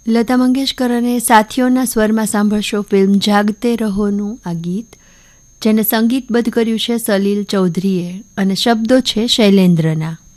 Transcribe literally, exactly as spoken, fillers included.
લતા મંગેશકર અને સાથીઓના સ્વરમાં સાંભળશો ફિલ્મ જાગતે રહોનું આ ગીત, જેને સંગીતબદ્ધ કર્યું છે સલીલ ચૌધરીએ અને શબ્દો છે શૈલેન્દ્રના.